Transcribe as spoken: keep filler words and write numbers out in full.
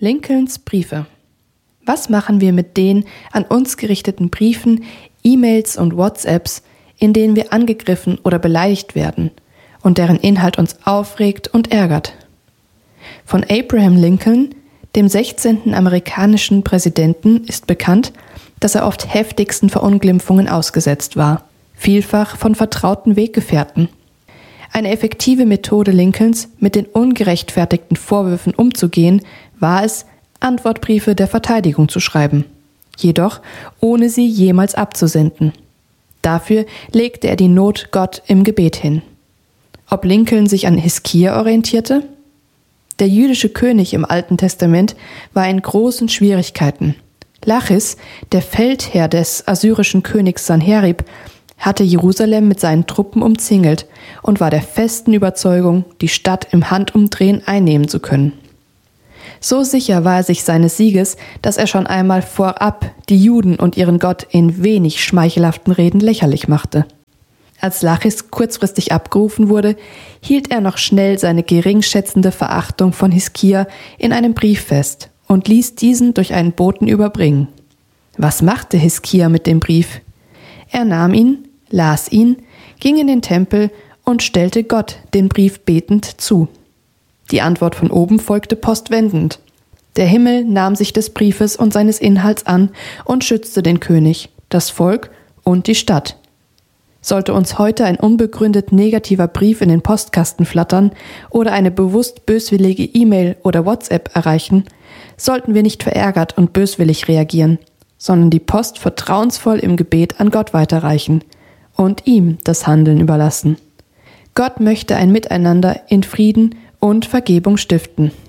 Lincolns Briefe. Was machen wir mit den an uns gerichteten Briefen, E-Mails und WhatsApps, in denen wir angegriffen oder beleidigt werden und deren Inhalt uns aufregt und ärgert? Von Abraham Lincoln, dem sechzehnten amerikanischen Präsidenten, ist bekannt, dass er oft heftigsten Verunglimpfungen ausgesetzt war, vielfach von vertrauten Weggefährten. Eine effektive Methode Lincolns, mit den ungerechtfertigten Vorwürfen umzugehen, war es, Antwortbriefe der Verteidigung zu schreiben, jedoch ohne sie jemals abzusenden. Dafür legte er die Not Gott im Gebet hin. Ob Lincoln sich an Hiskia orientierte? Der jüdische König im Alten Testament war in großen Schwierigkeiten. Lachis, der Feldherr des assyrischen Königs Sanherib, hatte Jerusalem mit seinen Truppen umzingelt und war der festen Überzeugung, die Stadt im Handumdrehen einnehmen zu können. So sicher war er sich seines Sieges, dass er schon einmal vorab die Juden und ihren Gott in wenig schmeichelhaften Reden lächerlich machte. Als Lachis kurzfristig abgerufen wurde, hielt er noch schnell seine geringschätzende Verachtung von Hiskia in einem Brief fest und ließ diesen durch einen Boten überbringen. Was machte Hiskia mit dem Brief? Er nahm ihn, las ihn, ging in den Tempel und stellte Gott den Brief betend zu. Die Antwort von oben folgte postwendend. Der Himmel nahm sich des Briefes und seines Inhalts an und schützte den König, das Volk und die Stadt. Sollte uns heute ein unbegründet negativer Brief in den Postkasten flattern oder eine bewusst böswillige E-Mail oder WhatsApp erreichen, sollten wir nicht verärgert und böswillig reagieren, sondern die Post vertrauensvoll im Gebet an Gott weiterreichen und ihm das Handeln überlassen. Gott möchte ein Miteinander in Frieden und Vergebung stiften.